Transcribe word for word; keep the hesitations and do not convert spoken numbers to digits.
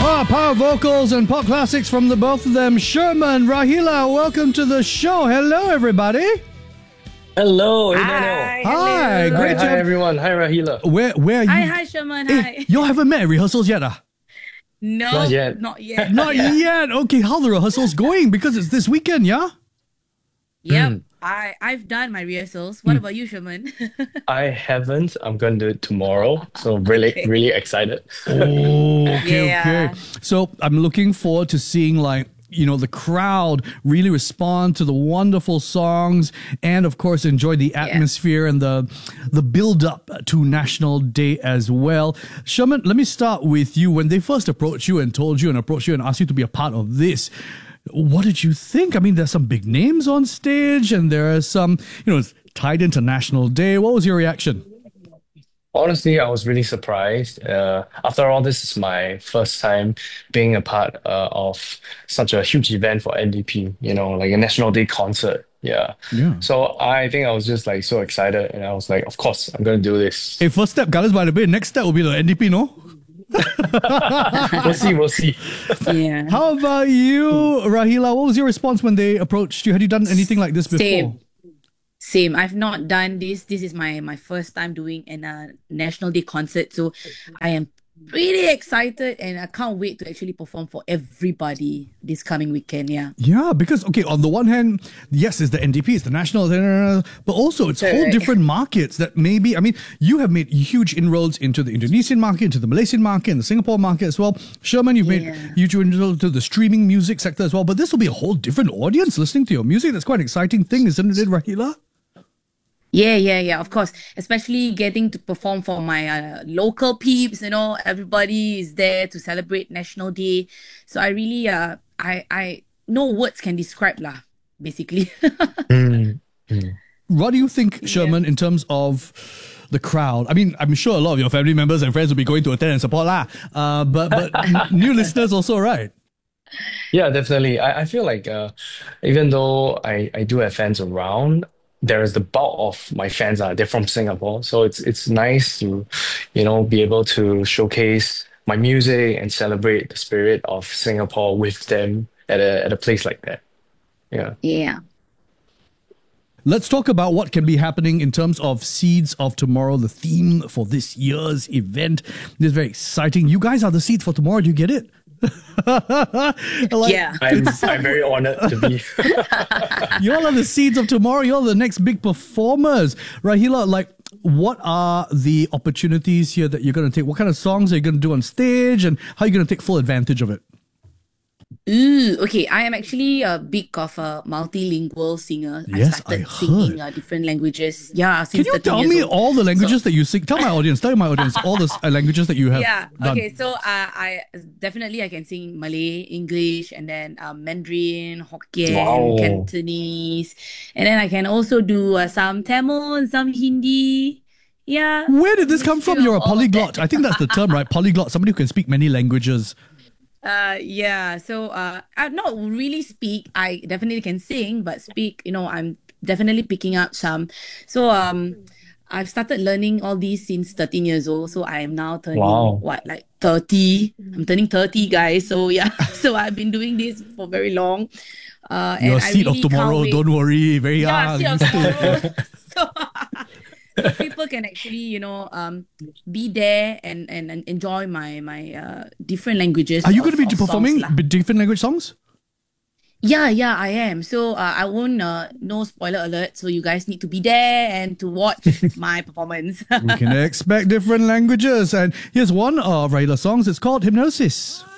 Ah, power vocals and pop classics from the both of them. Sherman, Rahila, welcome to the show. Hello, everybody. Hello, Hi. Emmanuel. Hi, Hello. great Hi, to hi have... everyone. Hi, Rahila. Where, where are you? Hi, hi, Sherman. Eh, Hi. y'all haven't met at rehearsals yet, ah? No, Not yet. Not yet. Not yeah. yet. Okay, how the rehearsals going? Because it's this weekend, yeah? Yep. Mm. I, I've done my rehearsals. What about you, Sherman? I haven't. I'm going to do it tomorrow. So really, Okay. really excited. Oh, okay, Yeah. okay. So I'm looking forward to seeing, like, you know, the crowd really respond to the wonderful songs and, of course, enjoy the atmosphere and the the build up to National Day as well. Sherman, let me start with you. When they first approached you and told you and approached you and asked you to be a part of this, what did you think? I mean, there's some big names on stage and there are some, you know, it's tied into National Day. What was your reaction? Honestly, I was really surprised. Uh, after all, this is my first time being a part uh, of such a huge event for N D P, you know, like a National Day concert. Yeah. Yeah. So I think I was just like so excited. And I was like, of course, I'm going to do this. Hey, first step, Gallus, by the way, next step will be the N D P, no? We'll see, we'll see. Yeah. How about you, Rahila? What was your response when they approached you? Had you done anything like this before? Same. Same. I've not done this. This is my my first time doing an uh, National Day concert. So I am pretty excited and I can't wait to actually perform for everybody this coming weekend. Yeah. Yeah, because, okay, on the one hand, yes, it's the N D P, it's the national, but also it's whole Correct. different markets that maybe, I mean, you have made huge inroads into the Indonesian market, into the Malaysian market, and the Singapore market as well. Sherman, you've Yeah. made huge inroads to the streaming music sector as well, but this will be a whole different audience listening to your music. That's quite an exciting thing, isn't it, Rahila? Yeah, yeah, yeah, of course. Especially getting to perform for my uh, local peeps, you know, everybody is there to celebrate National Day. So I really, uh, I, I, no words can describe lah, basically. Mm, mm. What do you think, Sherman, in terms of the crowd? I mean, I'm sure a lot of your family members and friends will be going to attend and support lah. Uh, but but n- new listeners also, right? Yeah, definitely. I, I feel like uh, even though I, I do have fans around, there is the bulk of my fans are they're from Singapore. So it's it's nice to, you know, be able to showcase my music and celebrate the spirit of Singapore with them at a at a place like that. Yeah. Yeah. Let's talk about what can be happening in terms of Seeds of Tomorrow, the theme for this year's event. This is very exciting. You guys are the seeds for tomorrow. Do you get it? Like, Yeah. I'm I'm very honored to be. y'all are the seeds of tomorrow. Y'all are the next big performers. Rahila, like, what are the opportunities here that you're going to take? What kind of songs are you going to do on stage and how are you going to take full advantage of it? Ooh, okay. I am actually a big of a multilingual singer. Yes, I started I singing heard. uh, different languages. Yeah, Can since you thirteen tell years me old. all the languages So- that you sing? Tell my audience, tell my audience all the uh, languages that you have Yeah. done. Okay. So uh, I definitely I can sing Malay, English, and then um, Mandarin, Hokkien, Wow. Cantonese, and then I can also do uh, some Tamil and some Hindi. Yeah. Where did this come from? Mixture You're a of all of polyglot. that. I think that's the term, right? Polyglot, somebody who can speak many languages. Uh, yeah. So uh, I not really speak. I definitely can sing, but speak. You know, I'm definitely picking up some. So um, I've started learning all these since thirteen years old. So I am now turning Wow. what like thirty. I'm turning thirty, guys. So yeah. So I've been doing this for very long. Uh, and Your I seed really of tomorrow, can't wait. don't worry, very Yeah, young. seed of tomorrow. so, so people can actually, you know, um, be there and, and, and enjoy my my uh, different languages. Are you of- going to be of performing songs lah. b- different language songs? Yeah, yeah, I am. So uh, I won't, uh, no spoiler alert. So you guys need to be there and to watch my performance. We can expect different languages. And here's one of Rahila's songs. It's called Hypnosis.